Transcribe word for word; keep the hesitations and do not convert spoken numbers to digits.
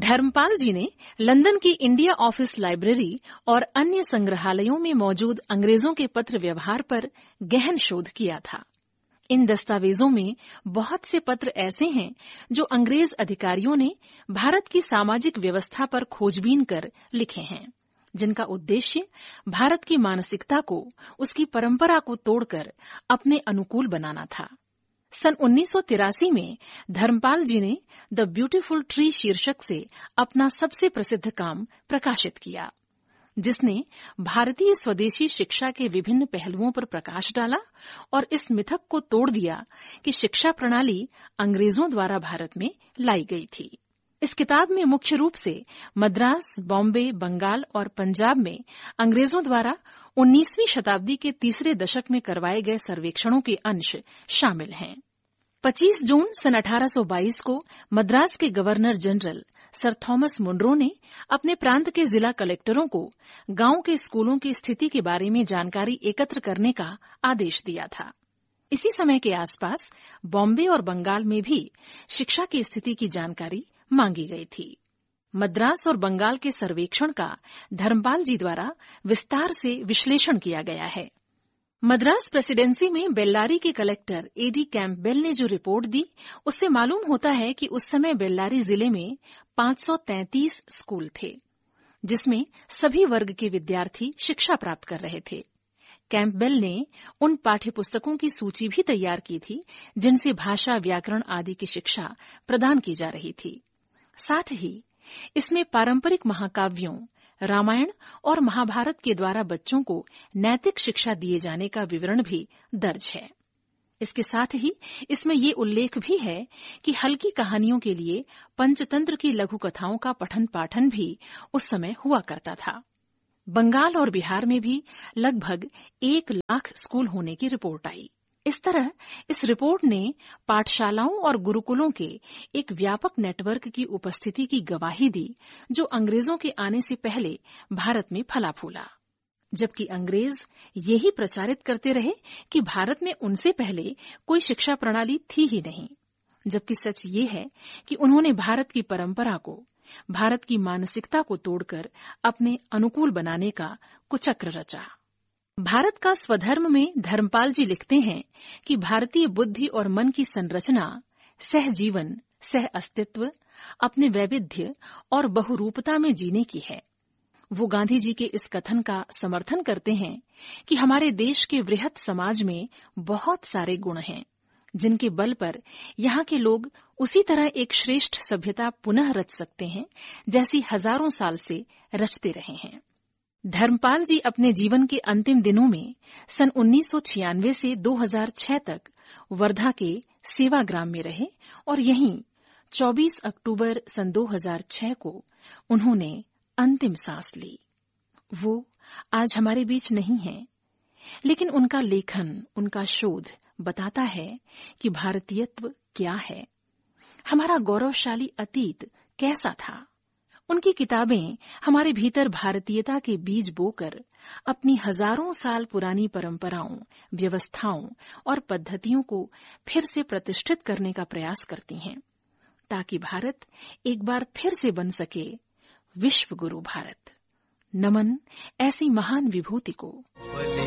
धर्मपाल जी ने लंदन की India office library और अन्य संग्रहालयों में मौजूद अंग्रेजों के पत्र व्यवहार पर गहन शोध किया था। इन दस्तावेजों में बहुत से पत्र ऐसे हैं जो अंग्रेज अधिकारियों ने भारत की सामाजिक व्यवस्था पर खोजबीन कर लिखे हैं, जिनका उद्देश्य भारत की मानसिकता को, उसकी परंपरा को तोड़कर अपने अनुकूल बनाना था। सन उन्नीस सौ तिरासी में धर्मपाल जी ने द ब्यूटीफुल ट्री शीर्षक से अपना सबसे प्रसिद्ध काम प्रकाशित किया, जिसने भारतीय स्वदेशी शिक्षा के विभिन्न पहलुओं पर प्रकाश डाला और इस मिथक को तोड़ दिया कि शिक्षा प्रणाली अंग्रेजों द्वारा भारत में लाई गई थी। इस किताब में मुख्य रूप से मद्रास, बॉम्बे, बंगाल और पंजाब में अंग्रेजों द्वारा उन्नीसवीं शताब्दी के तीसरे दशक में करवाए गए सर्वेक्षणों के अंश शामिल हैं। पच्चीस जून सन अठारह सौ बाईस को मद्रास के governor general sir Thomas Munro ने अपने प्रांत के जिला कलेक्टरों को गांव के स्कूलों की स्थिति के बारे में जानकारी एकत्र करने का आदेश दिया था। इसी समय के आसपास बॉम्बे और बंगाल में भी शिक्षा की स्थिति की जानकारी मांगी गई थी। मद्रास और बंगाल के सर्वेक्षण का धर्मपाल जी द्वारा विस्तार से विश्लेषण किया गया है। मद्रास प्रेसिडेंसी में बेल्लारी के कलेक्टर एडी कैंपबेल ने जो रिपोर्ट दी, उससे मालूम होता है कि उस समय बेल्लारी जिले में पांच सौ तैंतीस स्कूल थे, जिसमें सभी वर्ग के विद्यार्थी शिक्षा प्राप्त कर रहे थे। कैंपबेल ने उन पाठ्यपुस्तकों की सूची भी तैयार की थी जिनसे भाषा, व्याकरण आदि की शिक्षा प्रदान की जा रही थी। साथ ही इसमें पारंपरिक महाकाव्यों, रामायण और महाभारत के द्वारा बच्चों को नैतिक शिक्षा दिए जाने का विवरण भी दर्ज है। इसके साथ ही इसमें ये उल्लेख भी है कि हल्की कहानियों के लिए पंचतंत्र की लघु कथाओं का पठन पाठन भी उस समय हुआ करता था। बंगाल और बिहार में भी लगभग एक लाख स्कूल होने की रिपोर्ट आई। इस तरह इस रिपोर्ट ने पाठशालाओं और गुरुकुलों के एक व्यापक नेटवर्क की उपस्थिति की गवाही दी, जो अंग्रेजों के आने से पहले भारत में फला फूला। जबकि अंग्रेज यही प्रचारित करते रहे कि भारत में उनसे पहले कोई शिक्षा प्रणाली थी ही नहीं, जबकि सच ये है कि उन्होंने भारत की परंपरा को, भारत की मानसिकता को तोड़कर अपने अनुकूल बनाने का कुचक्र रचा। भारत का स्वधर्म में धर्मपाल जी लिखते हैं कि भारतीय बुद्धि और मन की संरचना सह जीवन, सह अस्तित्व, अपने वैविध्य और बहुरूपता में जीने की है। वो गांधी जी के इस कथन का समर्थन करते हैं कि हमारे देश के वृहत समाज में बहुत सारे गुण हैं, जिनके बल पर यहाँ के लोग उसी तरह एक श्रेष्ठ सभ्यता पुनः रच सकते हैं जैसी हजारों साल से रचते रहे हैं। धर्मपाल जी अपने जीवन के अंतिम दिनों में सन उन्नीस सौ छियानवे से दो हज़ार छह तक वर्धा के सेवाग्राम में रहे और यहीं चौबीस अक्टूबर सन दो हज़ार छह को उन्होंने अंतिम सांस ली। वो आज हमारे बीच नहीं है, लेकिन उनका लेखन, उनका शोध बताता है कि भारतीयत्व क्या है, हमारा गौरवशाली अतीत कैसा था। उनकी किताबें हमारे भीतर भारतीयता के बीज बोकर अपनी हजारों साल पुरानी परंपराओं, व्यवस्थाओं और पद्धतियों को फिर से प्रतिष्ठित करने का प्रयास करती हैं, ताकि भारत एक बार फिर से बन सके विश्व गुरु भारत। नमन ऐसी महान विभूति को।